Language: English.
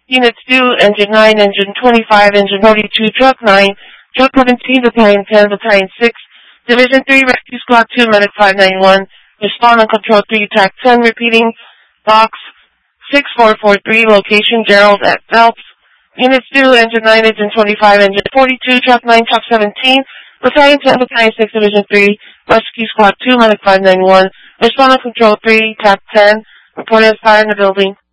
Units 2, Engine 9, Engine 25, Engine 42, Truck 9, Truck 17, Battalion 10, Battalion 6, Division 3, Rescue Squad 2, Medic 591, Respond on Control 3, TAC 10, repeating, Box 6443, location Gerald at Phelps. Units 2, Engine 9, Engine 25, Engine 42, Truck 9, Truck 17, Battalion 10, Battalion 6, Division 3, Rescue Squad 2, Medic 591, Respond on Control 3, TAC 10, reported as fire in the building.